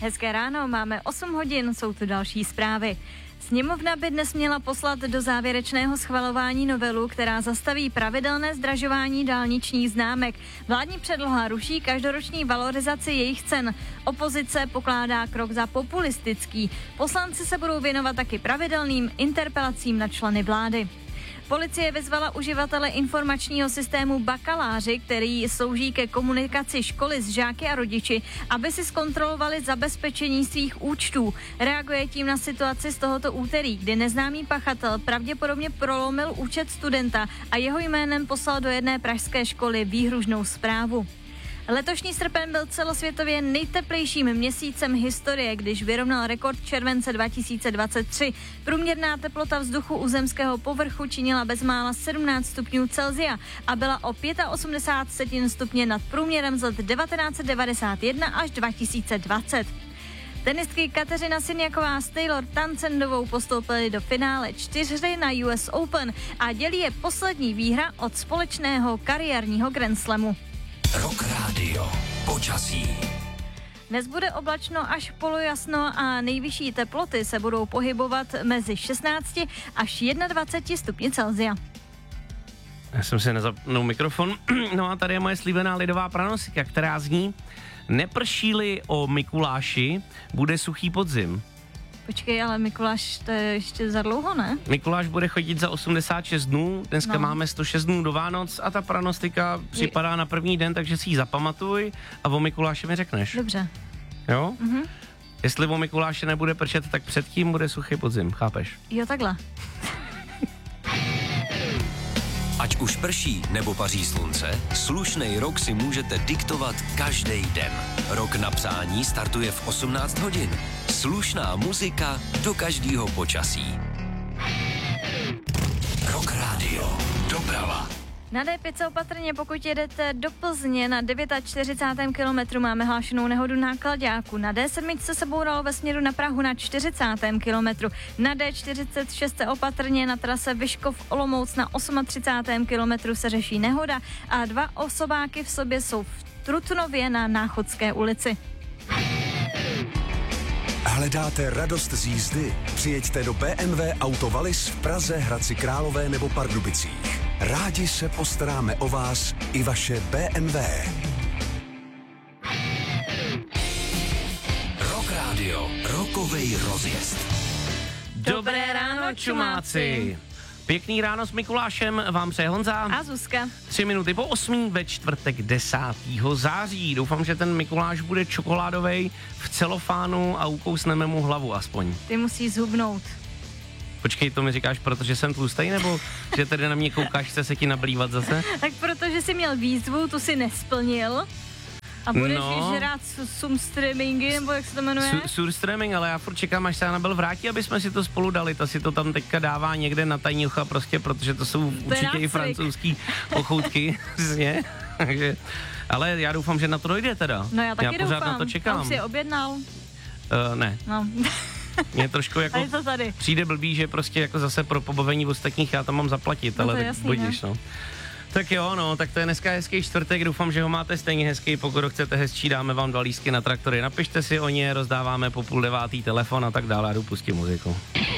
Hezké ráno, máme 8 hodin, jsou tu další zprávy. Sněmovna by dnes měla poslat do závěrečného schvalování novelu, která zastaví pravidelné zdražování dálničních známek. Vládní předloha ruší každoroční valorizaci jejich cen. Opozice pokládá krok za populistický. Poslanci se budou věnovat taky pravidelným interpelacím na členy vlády. Policie vyzvala uživatele informačního systému Bakaláři, který slouží ke komunikaci školy s žáky a rodiči, aby si zkontrolovali zabezpečení svých účtů. Reaguje tím na situaci z tohoto úterý, kdy neznámý pachatel pravděpodobně prolomil účet studenta a jeho jménem poslal do jedné pražské školy výhružnou zprávu. Letošní srpen byl celosvětově nejteplejším měsícem historie, když vyrovnal rekord července 2023. Průměrná teplota vzduchu u zemského povrchu činila bezmála 17 stupňů Celsia a byla o 85 stupně nad průměrem z let 1991 až 2020. Tenistky Kateřina Siniaková s Taylor Townsendovou postoupily do finále 4 na US Open a dělí je poslední výhra od společného kariérního Grand Slamu. Rock Radio. Počasí. Dnes bude oblačno až polojasno a nejvyšší teploty se budou pohybovat mezi 16 až 21 stupni Celsia. Já jsem si nezapnul mikrofon. No a tady je moje slíbená lidová pranosika, která zní: neprší-li o Mikuláši, bude suchý podzim. Počkej, ale Mikuláš, to je ještě za dlouho, ne? Mikuláš bude chodit za 86 dnů, dneska máme 106 dnů do Vánoc a ta pranostika připadá na první den, takže si ji zapamatuj a o Mikuláši mi řekneš. Dobře. Jo? Jestli o Mikuláše nebude pršet, tak předtím bude suchý podzim, chápeš? Jo, takhle. Ať už prší nebo paří slunce, slušnej rok si můžete diktovat každý den. Rok na psání startuje v 18 hodin. Slušná muzika do každého počasí. Rock Radio. Doprava. Na D5 opatrně, pokud jedete do Plzně na 49. kilometru, máme hlášenou nehodu náklaďáku. Na D7 se bouralo ve směru na Prahu na 40. kilometru. Na D46 opatrně na trase Vyškov-Olomouc na 38. kilometru se řeší nehoda a 2 osobáky v sobě jsou v Trutnově na Náchodské ulici. Hledáte radost z jízdy? Přijeďte do BMW Auto Wallis v Praze, Hradci Králové nebo Pardubicích. Rádi se postaráme o vás i vaše BMW. Rock Radio. Rokovej rozjezd. Dobré ráno, čumáci. Pěkný ráno s Mikulášem vám přeje Honza a Zuzka. 3 minuty po 8 ve čtvrtek 10. září. Doufám, že ten Mikuláš bude čokoládovej v celofánu a ukousneme mu hlavu aspoň. Ty musíš zhubnout. Počkej, to mi říkáš, protože jsem tlustej, nebo že tady na mě koukáš, chce se ti nablívat zase? Tak protože jsi měl výzvu, tu si nesplnil. A budeš žrát surstreamingy, nebo jak se to jmenuje? Surstreaming, ale já furt čekám, až se Anabel vrátí, aby jsme si to spolu dali. Ta si to tam teďka dává někde na tajňucha prostě, protože to jsou určitě i francouzský pochoutky. Takže, ale já doufám, že na to dojde teda. No já taky pořád doufám. Na to čekám. A už jsi objednal? Ne. No. Mně trošku jako přijde blbý, že prostě jako zase pro pobavení ostatních já tam mám zaplatit, ale tak budíš, no. Tak jo, no, tak to je dneska hezký čtvrtek, doufám, že ho máte stejně hezký, pokud ho chcete hezčí, dáme vám 2 lístky na traktory, napište si o ně, rozdáváme po 8:30 telefon a tak dále, a jdu pustit muziku.